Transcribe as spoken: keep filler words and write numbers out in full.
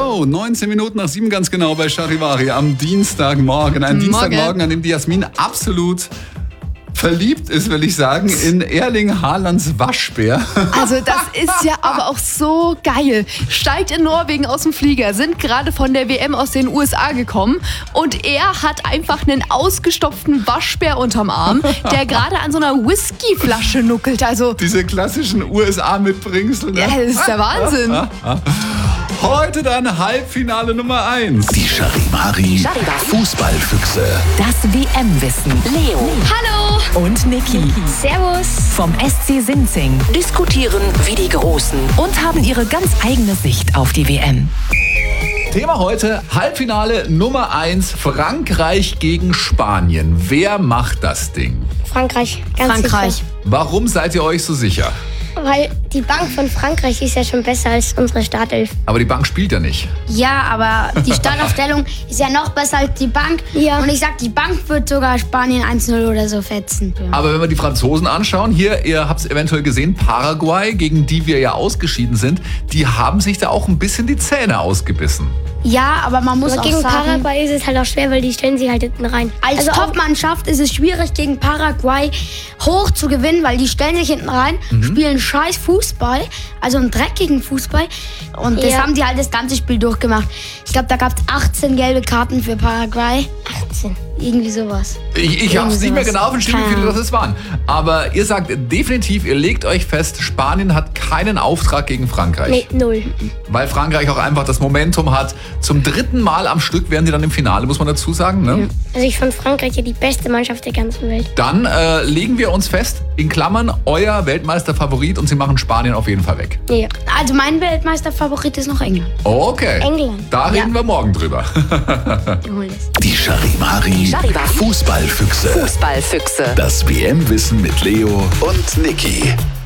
Show. neunzehn Minuten nach sieben ganz genau bei Charivari am Dienstagmorgen. Ein Morgen. Dienstagmorgen, an dem die Jasmin absolut verliebt ist, will ich sagen, in Erling Haalands Waschbär. Also das ist ja aber auch so geil. Steigt in Norwegen aus dem Flieger, sind gerade von der W M aus den U S A gekommen und er hat einfach einen ausgestopften Waschbär unterm Arm, der gerade an so einer Whiskyflasche nuckelt. Also Diese klassischen U S A-Mitbringsel. Ne? ja, das ist der Wahnsinn. Heute dann Halbfinale Nummer eins. Die Charivari Fußballfüchse. Das W M-Wissen. Leo Hallo. und Niki Servus. vom S C Sinzing diskutieren wie die Großen und haben ihre ganz eigene Sicht auf die W M. Thema heute, Halbfinale Nummer eins, Frankreich gegen Spanien. Wer macht das Ding? Frankreich, ganz Frankreich. sicher. Warum seid ihr euch so sicher? Weil die Bank von Frankreich ist ja schon besser als unsere Startelf. Aber die Bank spielt ja nicht. Ja, aber die Startaufstellung ist ja noch besser als die Bank. Ja. Und ich sag, die Bank wird sogar Spanien eins null oder so fetzen. Aber wenn wir die Franzosen anschauen, hier, ihr habt es eventuell gesehen, Paraguay, gegen die wir ja ausgeschieden sind, die haben sich da auch ein bisschen die Zähne ausgebissen. Ja, aber man muss Aber auch gegen sagen, Paraguay ist es halt auch schwer, weil die stellen sich halt hinten rein. als Also auch- Topmannschaft ist es schwierig, gegen Paraguay hoch zu gewinnen, weil die stellen sich hinten rein, Mhm. spielen scheiß Fußball, also einen dreckigen Fußball. Und das Ja. haben die halt das ganze Spiel durchgemacht. Ich glaube, da gab es achtzehn gelbe Karten für Paraguay. achtzehn. Irgendwie sowas. Ich, ich habe es nicht mehr sowas. genau auf dem Schirm, wie Keine viele Ahnung. das waren. Aber ihr sagt definitiv, ihr legt euch fest, Spanien hat keinen Auftrag gegen Frankreich. Nee, null. Weil Frankreich auch einfach das Momentum hat. Zum dritten Mal am Stück wären sie dann im Finale, muss man dazu sagen. Ne? Also ich fand Frankreich ja die beste Mannschaft der ganzen Welt. Dann äh, legen wir uns fest, in Klammern, euer Weltmeisterfavorit und sie machen Spanien auf jeden Fall weg. Ja. Also mein Weltmeisterfavorit ist noch England. Okay. England. Da reden wir morgen drüber. Ich hol das. Die Charivari Charivari. Fußballfüchse. Fußballfüchse. Das W M-Wissen mit Leo und Niki.